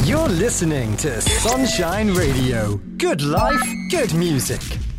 You're listening to Sunshine Radio. Good life, good music.